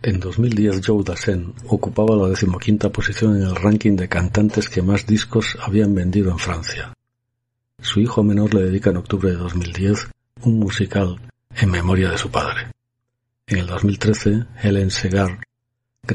En 2010 Joe Dassin ocupaba la 15ª posición en el ranking de cantantes que más discos habían vendido en Francia. Su hijo menor le dedica en octubre de 2010 un musical en memoria de su padre. En el 2013, Hélène Ségara